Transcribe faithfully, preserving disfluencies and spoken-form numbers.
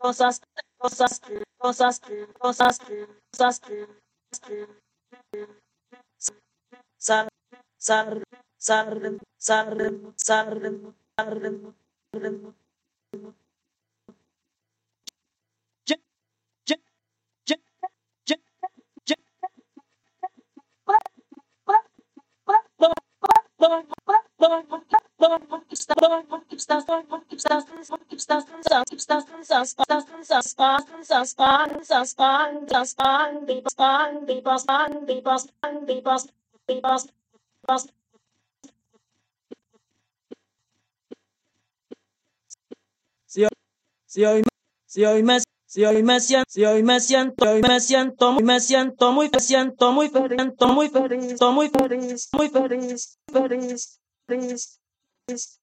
cosas, cosas, cosas, cosas, cosas, sar, sar, sar, sar, sar, sar, j, j, j, j, j, Si hoy, si hoy, si hoy me, si hoy me siento, si hoy me siento, hoy me siento, muy, me siento muy, me siento muy feliz, muy feliz, muy feliz, muy feliz, feliz, feliz, feliz.